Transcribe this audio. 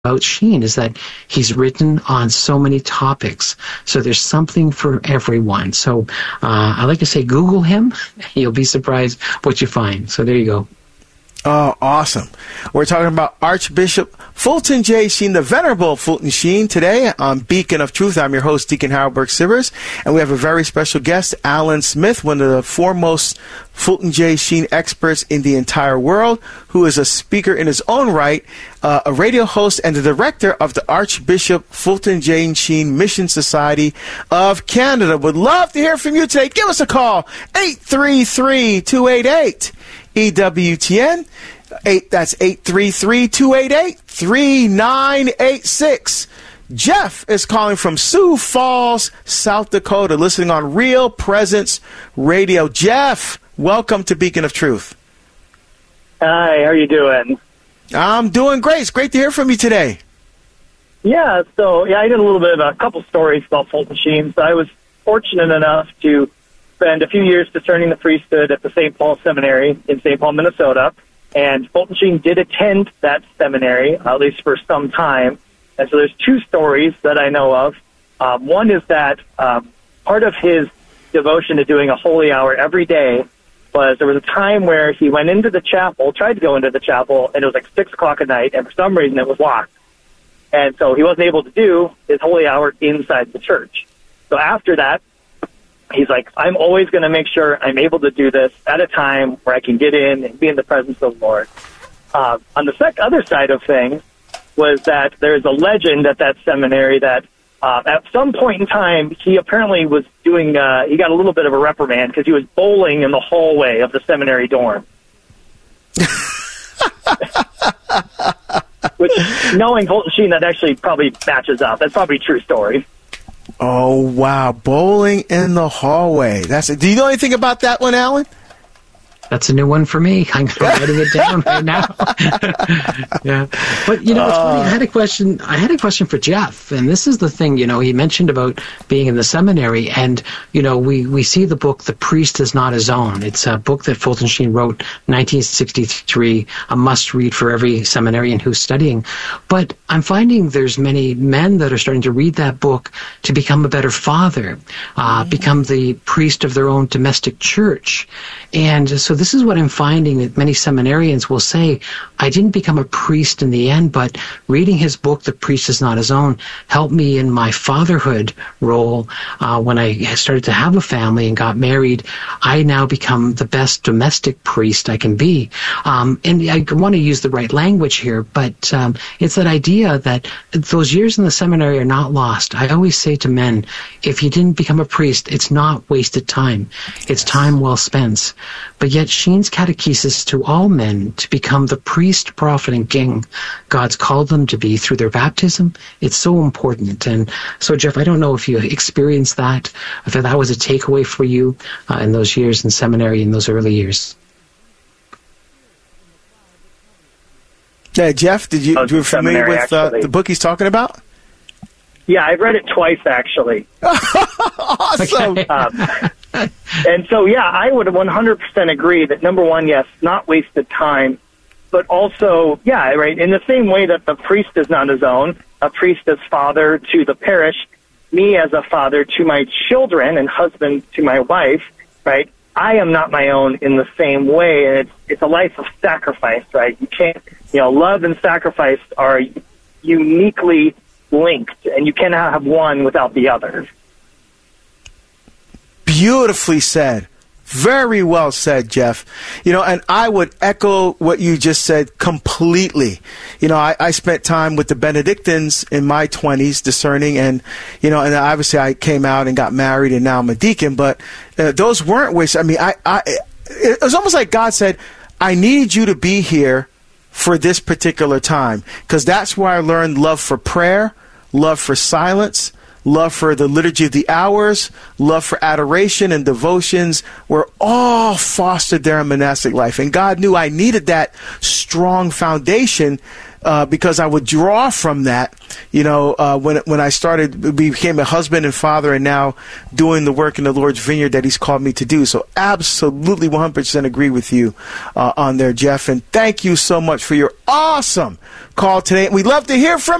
about Sheen is that he's written on so many topics. So there's something for everyone. So I like to say, Google him. You'll be surprised what you find. So there you go. Oh, awesome. We're talking about Archbishop Fulton J. Sheen, the Venerable Fulton Sheen, today on Beacon of Truth. I'm your host, Deacon Harold Burke-Sivers, and we have a very special guest, Alan Smith, one of the foremost Fulton J. Sheen experts in the entire world, who is a speaker in his own right, a radio host, and the director of the Archbishop Fulton J. Sheen Mission Society of Canada. Would love to hear from you today. Give us a call, 833-288. EWTN, that's 833-288-3986. Jeff is calling from Sioux Falls, South Dakota, listening on Real Presence Radio. Jeff, welcome to Beacon of Truth. Hi, how are you doing? I'm doing great. It's great to hear from you today. I did a little bit of a couple stories about Fulton Sheen. So I was fortunate enough to spend a few years discerning the priesthood at the St. Paul Seminary in St. Paul, Minnesota. And Fulton Sheen did attend that seminary, at least for some time. And so there's two stories that I know of. One is that part of his devotion to doing a holy hour every day was there was a time where he went into the chapel, tried to go into the chapel, and it was like 6 o'clock at night, and for some reason it was locked. And so he wasn't able to do his holy hour inside the church. So after that, he's like, I'm always going to make sure I'm able to do this at a time where I can get in and be in the presence of the Lord. On the other side of things was that there's a legend at that seminary that at some point in time, he apparently was doing, he got a little bit of a reprimand because he was bowling in the hallway of the seminary dorm. Which, knowing Fulton Sheen, that actually probably matches up. That's probably a true story. Oh, wow. Bowling in the hallway. Do you know anything about that one, Alan? That's a new one for me. I'm writing it down right now. Yeah. But, it's funny. I had a question for Jeff. And this is the thing, he mentioned about being in the seminary. And, we see the book, The Priest Is Not His Own. It's a book that Fulton Sheen wrote 1963, a must-read for every seminarian who's studying. But I'm finding there's many men that are starting to read that book to become a better father, become the priest of their own domestic church. And so this is what I'm finding, that many seminarians will say, I didn't become a priest in the end, but reading his book, The Priest Is Not His Own, helped me in my fatherhood role. When I started to have a family and got married, I now become the best domestic priest I can be. And I want to use the right language here, but it's that idea that those years in the seminary are not lost. I always say to men, if you didn't become a priest, it's not wasted time. It's time well spent. But yet Sheen's catechesis to all men to become the priest, prophet, and king God's called them to be through their baptism, it's so important. And so, Jeff, I don't know if you experienced that, if that was a takeaway for you in those years in seminary, in those early years. Yeah, Jeff, you were familiar with the book he's talking about? Yeah, I've read it twice, actually. Awesome. And so, I would 100% agree that, number one, yes, not wasted time, but also, right, in the same way that the priest is not his own, a priest is father to the parish, me as a father to my children and husband to my wife, right, I am not my own in the same way, and it's a life of sacrifice, right? You can't, love and sacrifice are uniquely linked, and you cannot have one without the other. Beautifully said. Very well said, Jeff. And I would echo what you just said completely. I spent time with the Benedictines in my 20s discerning, and obviously I came out and got married, and now I'm a deacon, but those weren't wasted. I mean, it was almost like God said, I need you to be here for this particular time, because that's where I learned love for prayer, love for silence, love for the liturgy of the hours, love for adoration and devotions were all fostered there in monastic life. And God knew I needed that strong foundation because I would draw from that, when I became a husband and father, and now doing the work in the Lord's vineyard that He's called me to do. So absolutely 100% agree with you on there, Jeff. And thank you so much for your awesome call today. We'd love to hear from